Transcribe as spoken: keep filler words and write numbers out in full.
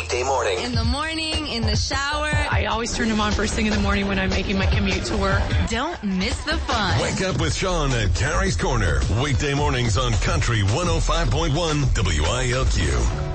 weekday morning. In the morning, in the shower. I always turn them on first thing in the morning when I'm making my commute to work. Don't miss the fun. Wake up with Sean at Carrie's Corner. Weekday mornings on Country one oh five point one W I L Q.